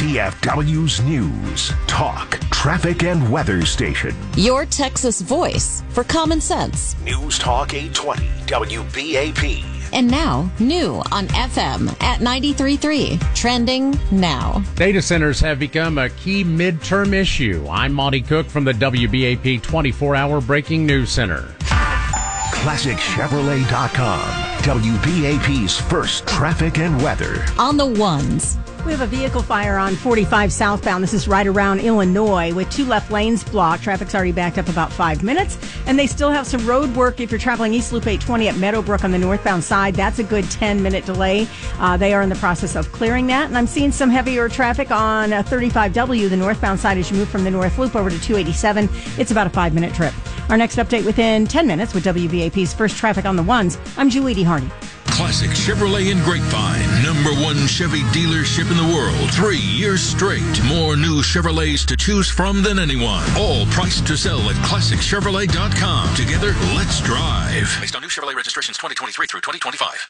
DFW's News, Talk, Traffic, and Weather Station. Your Texas voice for common sense. News Talk 820 WBAP. And now, new on FM at 93.3. Trending now. Data centers have become a key midterm issue. I'm Monty Cook from the WBAP 24-hour Breaking News Center. ClassicChevrolet.com. WBAP's first traffic and weather. On the ones. We have a vehicle fire on 45 southbound. This is right around Illinois with 2 left lanes blocked. Traffic's already backed up about 5 minutes. And they still have some road work if you're traveling East Loop 820 at Meadowbrook on the northbound side. That's a good 10-minute delay. They are in the process of clearing that. And I'm seeing some heavier traffic on 35W, the northbound side, as you move from the North Loop over to 287. It's about a 5-minute trip. Our next update within 10 minutes with WBAP's first traffic on the ones. I'm Julie D. Hardy. Classic Chevrolet in Grapevine. #1 Chevy dealership in the world. 3 years straight. More new Chevrolets to choose from than anyone. All priced to sell at ClassicChevrolet.com. Together, let's drive. Based on new Chevrolet registrations 2023 through 2025.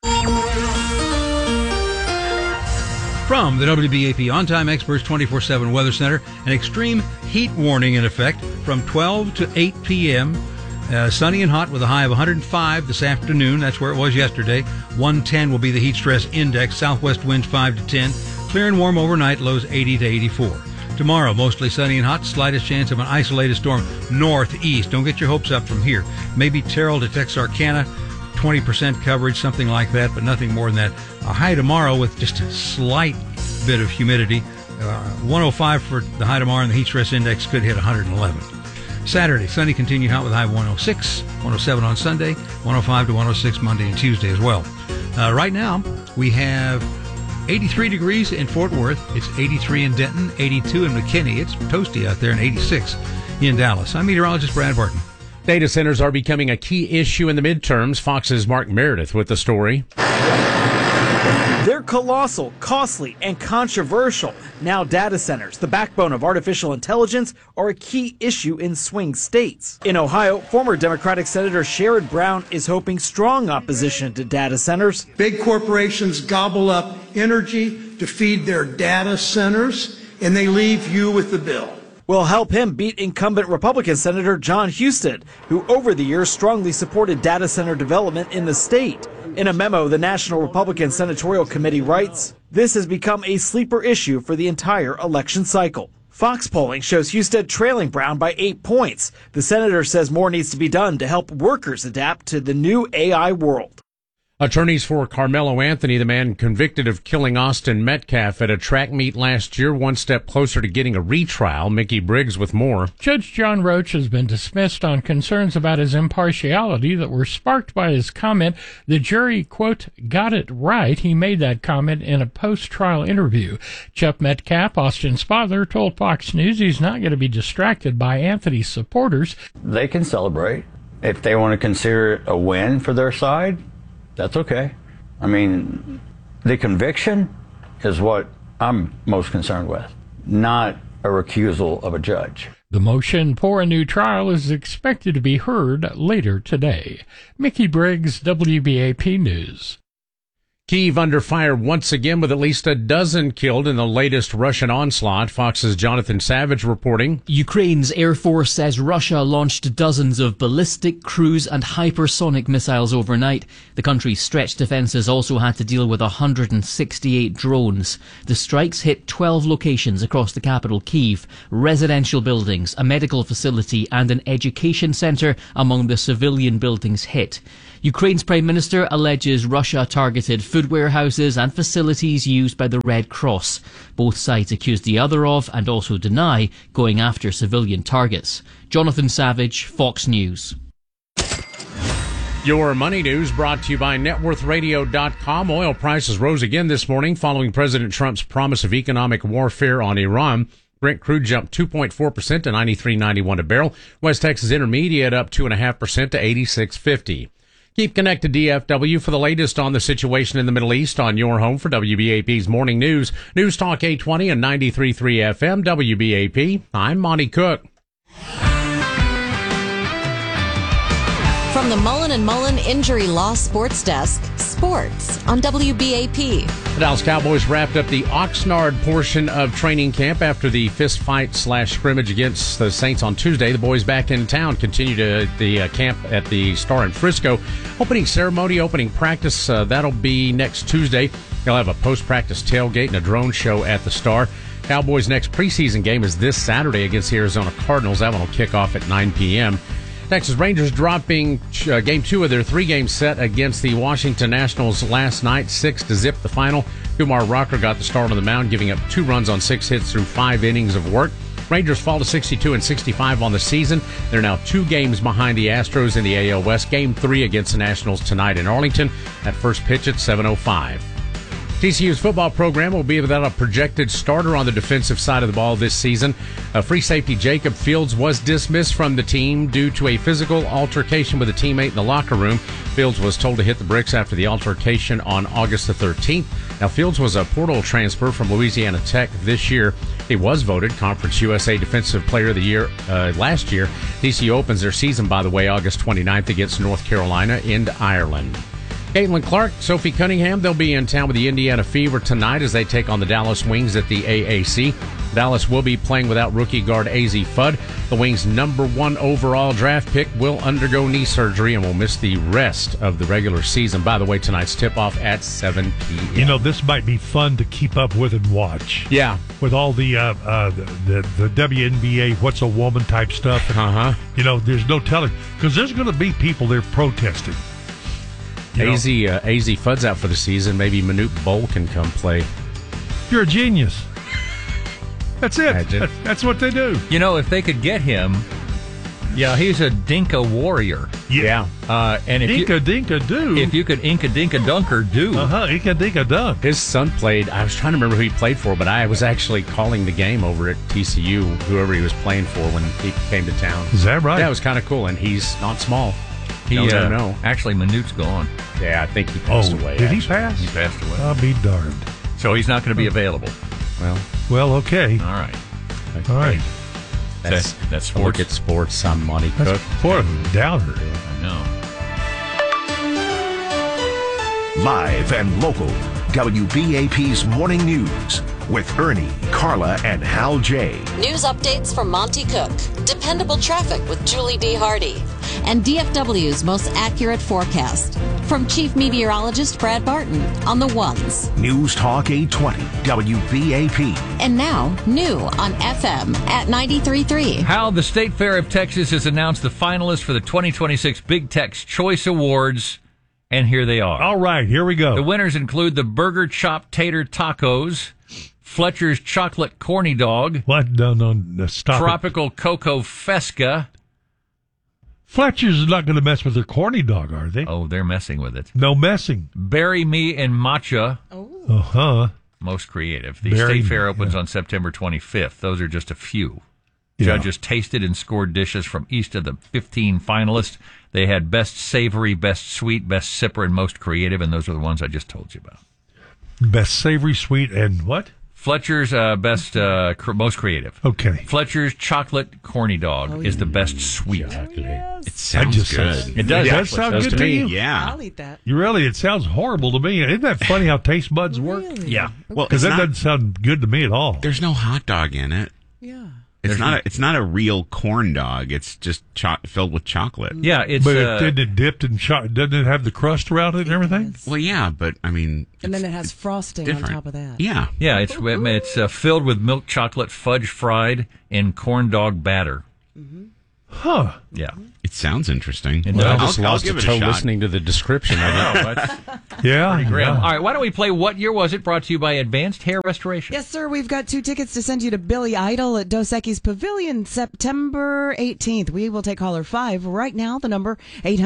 From the WBAP On-Time Experts 24/7 Weather Center, an extreme heat warning in effect from 12 to 8 p.m., sunny and hot with a high of 105 this afternoon. That's where it was yesterday. 110 will be the heat stress index. Southwest winds 5 to 10. Clear and warm overnight. Lows 80 to 84. Tomorrow, mostly sunny and hot. Slightest chance of an isolated storm northeast. Don't get your hopes up from here. Maybe Terrell to Texarkana. 20% coverage, something like that, but nothing more than that. A high tomorrow with just a slight bit of humidity. 105 for the high tomorrow, and the heat stress index could hit 111. Saturday, sunny, continued hot with a high of 106, 107 on Sunday, 105 to 106 Monday and Tuesday as well. Right now, we have 83 degrees in Fort Worth. It's 83 in Denton, 82 in McKinney. It's toasty out there, and 86 in Dallas. I'm meteorologist Brad Barton. Data centers are becoming a key issue in the midterms. Fox's Mark Meredith with the story. They're colossal, costly, and controversial. Now data centers, the backbone of artificial intelligence, are a key issue in swing states. In Ohio, former Democratic Senator Sherrod Brown is hoping strong opposition to data centers. Big corporations gobble up energy to feed their data centers, and they leave you with the bill. Will help him beat incumbent Republican Senator John Husted, who over the years strongly supported data center development in the state. In a memo, the National Republican Senatorial Committee writes, "This has become a sleeper issue for the entire election cycle." Fox polling shows Husted trailing Brown by 8 points. The senator says more needs to be done to help workers adapt to the new AI world. Attorneys for Carmelo Anthony, the man convicted of killing Austin Metcalf at a track meet last year, one step closer to getting a retrial. Mickey Briggs with more. Judge John Roach has been dismissed on concerns about his impartiality that were sparked by his comment. The jury, quote, got it right. He made that comment in a post-trial interview. Chuck Metcalf, Austin's father, told Fox News he's not going to be distracted by Anthony's supporters. They can celebrate. If they want to consider it a win for their side, that's okay. I mean, the conviction is what I'm most concerned with, not a recusal of a judge. The motion for a new trial is expected to be heard later today. Mickey Briggs, WBAP News. Kyiv under fire once again with at least a dozen killed in the latest Russian onslaught. Fox's Jonathan Savage reporting. Ukraine's Air Force says Russia launched dozens of ballistic, cruise and hypersonic missiles overnight. The country's stretched defences also had to deal with 168 drones. The strikes hit 12 locations across the capital, Kyiv, residential buildings, a medical facility and an education centre among the civilian buildings hit. Ukraine's Prime Minister alleges Russia targeted food warehouses and facilities used by the Red Cross. Both sides accuse the other of, and also deny, going after civilian targets. Jonathan Savage, Fox News. Your money news brought to you by networthradio.com. Oil prices rose again this morning following President Trump's promise of economic warfare on Iran. Brent crude jumped 2.4% to $93.91 a barrel. West Texas Intermediate up 2.5% to $86.50. Keep connected DFW for the latest on the situation in the Middle East on your home for WBAP's Morning News. News Talk 820 and 93.3 FM WBAP. I'm Monty Cook. From From the Mullen & Mullen Injury Law Sports Desk, sports on WBAP. The Dallas Cowboys wrapped up the Oxnard portion of training camp after the fist fight / scrimmage against the Saints on Tuesday. The boys back in town continue to the camp at the Star in Frisco. Opening ceremony, opening practice, that'll be next Tuesday. They'll have a post-practice tailgate and a drone show at the Star. Cowboys' next preseason game is this Saturday against the Arizona Cardinals. That one will kick off at 9 p.m. Texas Rangers dropping game 2 of their 3-game set against the Washington Nationals last night, 6-0 the final. Kumar Rocker got the start on the mound, giving up 2 runs on 6 hits through 5 innings of work. Rangers fall to 62-65 on the season. They're now 2 games behind the Astros in the AL West. Game 3 against the Nationals tonight in Arlington at first pitch at 7:05. TCU's football program will be without a projected starter on the defensive side of the ball this season. Free safety Jacob Fields was dismissed from the team due to a physical altercation with a teammate in the locker room. Fields was told to hit the bricks after the altercation on August the 13th. Now, Fields was a portal transfer from Louisiana Tech this year. He was voted Conference USA Defensive Player of the Year last year. TCU opens their season, by the way, August 29th against North Carolina in Ireland. Caitlin Clark, Sophie Cunningham, they'll be in town with the Indiana Fever tonight as they take on the Dallas Wings at the AAC. Dallas will be playing without rookie guard AZ Fudd. The Wings' #1 overall draft pick will undergo knee surgery and will miss the rest of the regular season. By the way, tonight's tip-off at 7 p.m. You know, this might be fun to keep up with and watch. Yeah. With all the WNBA, what's a woman type stuff. Uh-huh. You know, there's no telling. Because there's going to be people there protesting. AZ Fudd's out for the season. Maybe Manute Bol can come play. You're a genius. That's it. That's what they do. You know, if they could get him, yeah, he's a Dinka warrior. Yeah. And if Dinka do. If you could Inka Dinka Dunker do. Inka Dinka Dunk. His son played, I was trying to remember who he played for, but I was actually calling the game over at TCU, whoever he was playing for when he came to town. Is that right? Yeah, it was kind of cool, and he's not small. No. Actually, Manute's gone. Yeah, I think he passed away. Did he pass? He passed away. I'll be darned. So he's not going to be available. Well, okay. All right. All right. That's sports. Look at sports. I'm Monty Cook. What a downer. I know. Live and local, WBAP's Morning News with Ernie, Carla, and Hal J. News updates from Monty Cook. Dependable traffic with Julie D. Hardy. And DFW's most accurate forecast. From Chief Meteorologist Brad Barton on the ones. News Talk 820, WBAP. And now, new on FM at 93.3. How the State Fair of Texas has announced the finalists for the 2026 Big Tex Choice Awards. And here they are. All right, here we go. The winners include the Burger Chop Tater Tacos, Fletcher's Chocolate Corny Dog. What? No, stop Tropical Cocoa Fesca. Fletcher's is not going to mess with their corny dog, are they? Oh, they're messing with it. No messing. Bury Me in Matcha. Oh. Most creative. The State Fair opens on September 25th. Those are just a few. Judges tasted and scored dishes from each of the 15 finalists. They had Best Savory, Best Sweet, Best Sipper, and Most Creative, and those are the ones I just told you about. Best Savory, Sweet, and what? Fletcher's Best Most Creative. Okay. Fletcher's Chocolate Corny Dog is the Best Sweet. It sounds good. It does. It does sound good to you? Yeah. I'll eat that. It sounds horrible to me. Isn't that funny how taste buds work? Yeah. Well, because that doesn't sound good to me at all. There's no hot dog in it. Yeah. It's not a real corn dog. It's just filled with chocolate. Yeah, it's. But isn't it dipped in chocolate? Doesn't it have the crust around it and everything? Well, yeah, but I mean. And then it has frosting on top of that. Yeah. Yeah, it's filled with milk chocolate fudge fried in corn dog batter. Mm-hmm. Huh. Yeah. It sounds interesting. I just lost give a it toe shot. listening to the description of it. Yeah. All right, why don't we play What Year Was It? Brought to you by Advanced Hair Restoration. Yes, sir. We've got 2 tickets to send you to Billy Idol at Dos Equis Pavilion, September 18th. We will take caller 5 right now. The number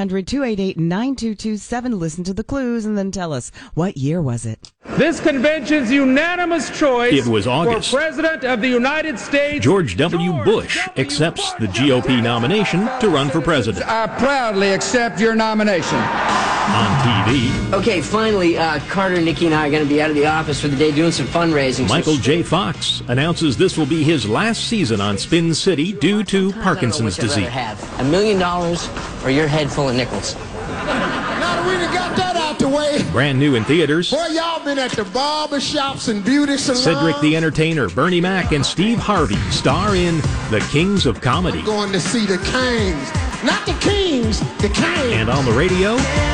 800-288-9227. Listen to the clues and then tell us, what year was it? This convention's unanimous choice It was August. for President of the United States. George W. Bush accepts the GOP nomination to run for president. I proudly accept your nomination. on TV. Okay, finally, Carter, Nikki, and I are going to be out of the office for the day doing some fundraising. Michael J. Fox announces this will be his last season on Spin City due to Parkinson's disease. $1 million or your head full of nickels. Now that we done got that out the way. Brand new in theaters. Boy, y'all been at the barber shops and beauty salons. Cedric the Entertainer, Bernie Mac, and Steve Harvey star in The Kings of Comedy. Going to see the Kings. Not the Kings, the Kings. And on the radio,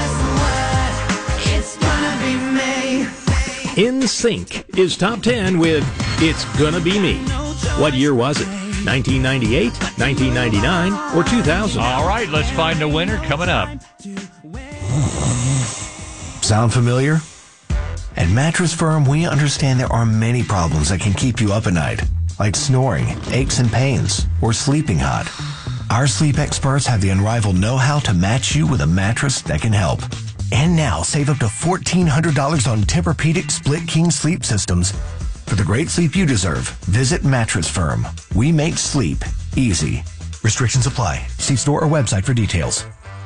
It's gonna be me. In Sync is top 10 with It's Gonna Be Me. What year was it? 1998, 1999, or 2000? All right, let's find a winner coming up. Sound familiar? At Mattress Firm, we understand there are many problems that can keep you up at night, like snoring, aches and pains, or sleeping hot. Our sleep experts have the unrivaled know-how to match you with a mattress that can help. And now, save up to $1,400 on Tempur-Pedic Split King sleep systems. For the great sleep you deserve, visit Mattress Firm. We make sleep easy. Restrictions apply. See store or website for details.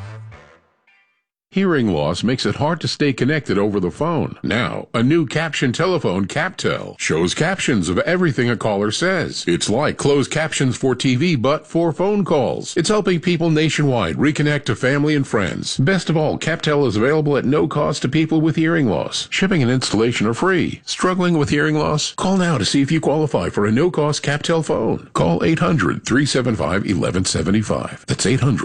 Hearing loss makes it hard to stay connected over the phone. Now, a new caption telephone, CapTel, shows captions of everything a caller says. It's like closed captions for TV, but for phone calls. It's helping people nationwide reconnect to family and friends. Best of all, CapTel is available at no cost to people with hearing loss. Shipping and installation are free. Struggling with hearing loss? Call now to see if you qualify for a no-cost CapTel phone. Call 800-375-1175. That's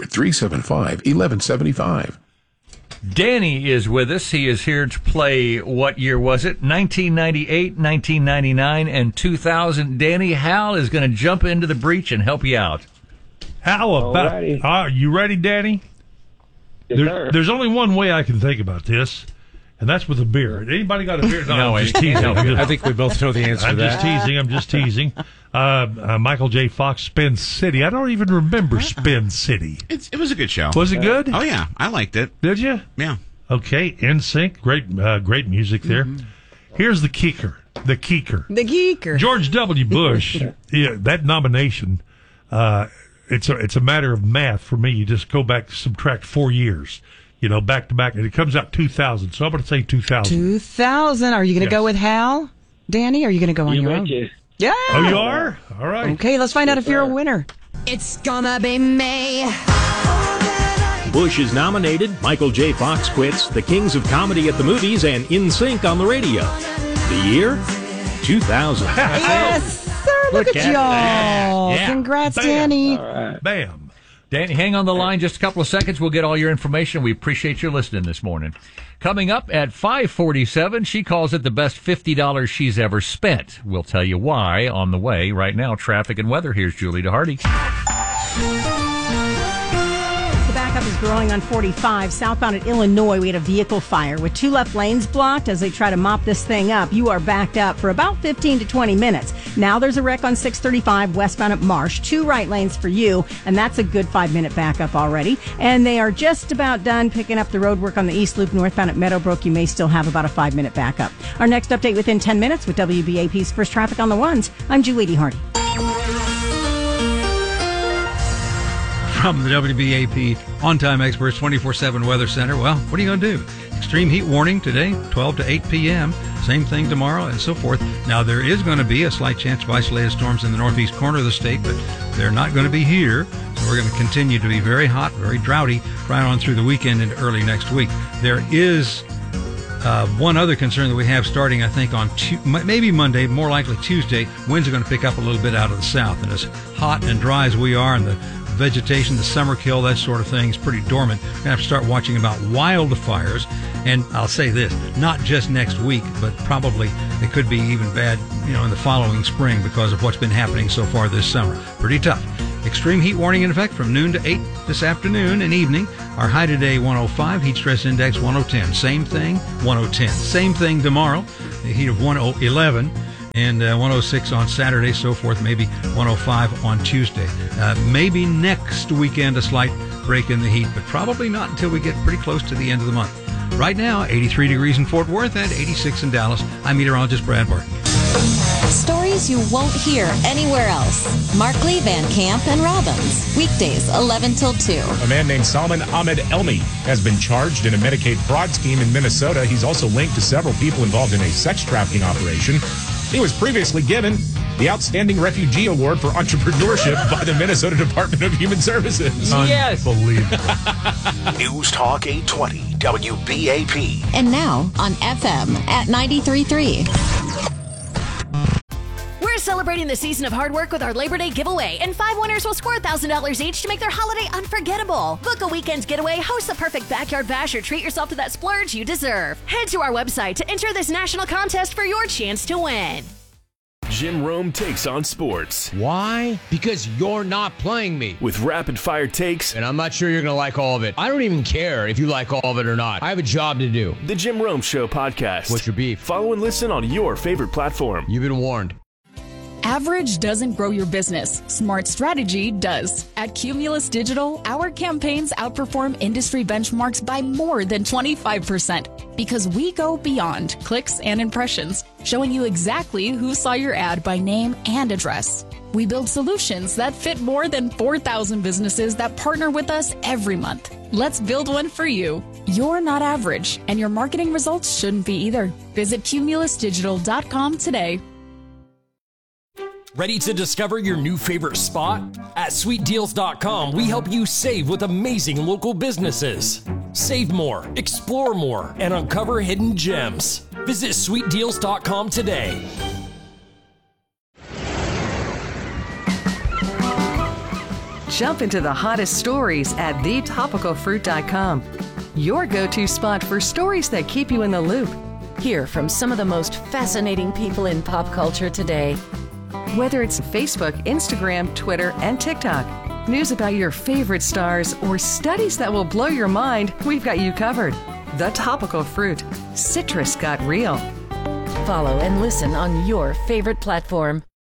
800-375-1175. Danny is with us. He is here to play, what year was it? 1998, 1999, and 2000. Danny, Hal is going to jump into the breach and help you out. How about... Are you ready, Danny? Yes, sir. There's only one way I can think about this, and that's with a beer. Anybody got a beer? No, I'm just teasing. I think we both know the answer to that. I'm just teasing. Michael J. Fox, Spin City. I don't even remember Spin City. It was a good show. Was it good? Oh, yeah. I liked it. Did you? Yeah. Okay. NSYNC. Great music there. Mm-hmm. Here's the kicker. The geeker. George W. Bush. That nomination, it's a matter of math for me. You just go back, subtract 4 years. Back to back, and it comes out 2000. So I'm going to say 2000. 2000. Are you going to go with Hal, Danny? Or are you going to go on your own? Yeah. Oh, you are? All right. Okay, let's find out if you're a winner. It's gonna be me. Bush is nominated, Michael J. Fox quits, The Kings of Comedy at the movies, and In Sync on the radio. The year? 2000. Yes, sir. Look at y'all. Yeah. Congrats, Bam. Danny. All right. Bam. Danny, hang on the line just a couple of seconds. We'll get all your information. We appreciate your listening this morning. Coming up at 5:47, she calls it the best $50 she's ever spent. We'll tell you why on the way. Right now, traffic and weather. Here's Julie DeHardy. The backup is growing on 45 southbound at Illinois. We had a vehicle fire with 2 left lanes blocked as they try to mop this thing up. You are backed up for about 15 to 20 minutes. Now there's a wreck on 635 westbound at Marsh. 2 right lanes for you, and that's a good 5-minute backup already. And they are just about done picking up the road work on the East Loop northbound at Meadowbrook. You may still have about a 5-minute backup. Our next update within 10 minutes with WBAP's First Traffic on the Ones. I'm Julie DeHardy. From the WBAP On-Time Experts 24/7 Weather Center. Well, what are you going to do? Extreme heat warning today, 12 to 8 p.m. Same thing tomorrow and so forth. Now, there is going to be a slight chance of isolated storms in the northeast corner of the state, but they're not going to be here. So we're going to continue to be very hot, very droughty, right on through the weekend and early next week. There is one other concern that we have starting, I think, on maybe Monday, more likely Tuesday. Winds are going to pick up a little bit out of the south. And as hot and dry as we are, and the vegetation, the summer kill, that sort of thing is pretty dormant. We're going to have to start watching about wildfires. And I'll say this, not just next week, but probably it could be even bad, in the following spring because of what's been happening so far this summer. Pretty tough. Extreme heat warning in effect from noon to 8 this afternoon and evening. Our high today, 105. Heat stress index, 110. Same thing, 110. Same thing tomorrow. The heat of 111. And 106 on Saturday, so forth, maybe 105 on Tuesday. Maybe next weekend a slight break in the heat, but probably not until we get pretty close to the end of the month. Right now, 83 degrees in Fort Worth and 86 in Dallas. I'm meteorologist Brad Barton. Stories you won't hear anywhere else. Markley, Van Camp, and Robbins. Weekdays, 11 till 2. A man named Salman Ahmed Elmi has been charged in a Medicaid fraud scheme in Minnesota. He's also linked to several people involved in a sex trafficking operation. He was previously given the Outstanding Refugee Award for Entrepreneurship by the Minnesota Department of Human Services. Yes. Unbelievable. News Talk 820 WBAP. And now on FM at 93.3. We're celebrating the season of hard work with our Labor Day giveaway, and 5 winners will score $1,000 each to make their holiday unforgettable. Book a weekend getaway, host the perfect backyard bash, or treat yourself to that splurge you deserve. Head to our website to enter this national contest for your chance to win. Jim Rome takes on sports. Why? Because you're not playing me. With rapid fire takes. And I'm not sure you're going to like all of it. I don't even care if you like all of it or not. I have a job to do. The Jim Rome Show podcast. What's your beef? Follow and listen on your favorite platform. You've been warned. Average doesn't grow your business. Smart strategy does. At Cumulus Digital, our campaigns outperform industry benchmarks by more than 25% because we go beyond clicks and impressions, showing you exactly who saw your ad by name and address. We build solutions that fit more than 4,000 businesses that partner with us every month. Let's build one for you. You're not average, and your marketing results shouldn't be either. Visit cumulusdigital.com today. Ready to discover your new favorite spot? At sweetdeals.com, we help you save with amazing local businesses. Save more, explore more, and uncover hidden gems. Visit sweetdeals.com today. Jump into the hottest stories at thetopicalfruit.com. Your go-to spot for stories that keep you in the loop. Hear from some of the most fascinating people in pop culture today. Whether it's Facebook, Instagram, Twitter, and TikTok, news about your favorite stars, or studies that will blow your mind, we've got you covered. The Topical Fruit. Citrus got real. Follow and listen on your favorite platform.